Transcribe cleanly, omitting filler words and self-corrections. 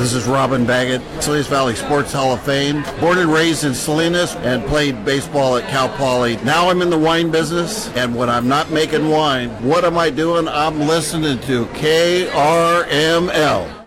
This is Robin Baggett, Salinas Valley Sports Hall of Fame. Born and raised in Salinas and played baseball at Cal Poly. Now I'm in the wine business, and when I'm not making wine, what am I doing? I'm listening to KRML.